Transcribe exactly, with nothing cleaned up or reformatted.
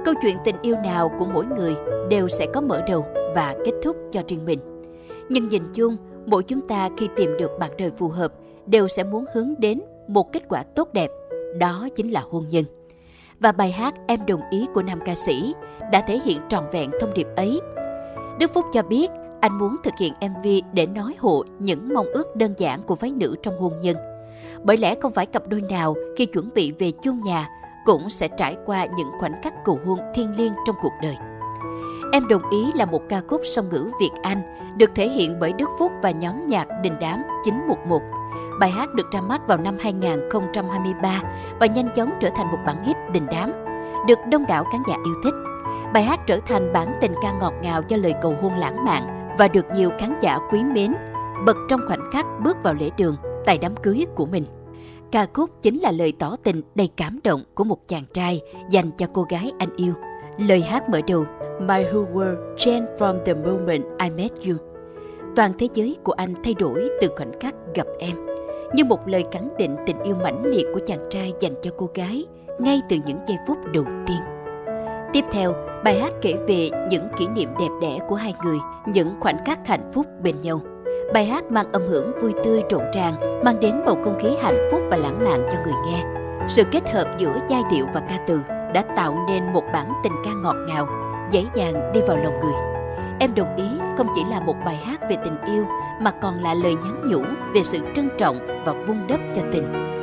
Câu chuyện tình yêu nào của mỗi người đều sẽ có mở đầu và kết thúc cho riêng mình. Nhưng nhìn chung, mỗi chúng ta khi tìm được bạn đời phù hợp đều sẽ muốn hướng đến một kết quả tốt đẹp, đó chính là hôn nhân. Và bài hát Em Đồng Ý của nam ca sĩ đã thể hiện trọn vẹn thông điệp ấy. Đức Phúc cho biết anh muốn thực hiện em vê để nói hộ những mong ước đơn giản của phái nữ trong hôn nhân. Bởi lẽ không phải cặp đôi nào khi chuẩn bị về chung nhà cũng sẽ trải qua những khoảnh khắc cầu hôn thiêng liêng trong cuộc đời. Em Đồng Ý là một ca khúc song ngữ Việt Anh được thể hiện bởi Đức Phúc và nhóm nhạc Đình Đám chín một một. Bài hát được ra mắt vào năm hai không hai ba và nhanh chóng trở thành một bản hit đình đám, được đông đảo khán giả yêu thích. Bài hát trở thành bản tình ca ngọt ngào cho lời cầu hôn lãng mạn và được nhiều khán giả quý mến, bật trong khoảnh khắc bước vào lễ đường tại đám cưới của mình. Ca khúc chính là lời tỏ tình đầy cảm động của một chàng trai dành cho cô gái anh yêu. Lời hát mở đầu My whole world changed from the moment I met you. Toàn thế giới của anh thay đổi từ khoảnh khắc gặp em, như một lời khẳng định tình yêu mãnh liệt của chàng trai dành cho cô gái ngay từ những giây phút đầu tiên. Tiếp theo, bài hát kể về những kỷ niệm đẹp đẽ của hai người, những khoảnh khắc hạnh phúc bên nhau. Bài hát mang âm hưởng vui tươi rộn ràng, mang đến bầu không khí hạnh phúc và lãng mạn cho người nghe. Sự kết hợp giữa giai điệu và ca từ đã tạo nên một bản tình ca ngọt ngào, dễ dàng đi vào lòng người. Em Đồng Ý không chỉ là một bài hát về tình yêu mà còn là lời nhắn nhủ về sự trân trọng và vun đắp cho tình,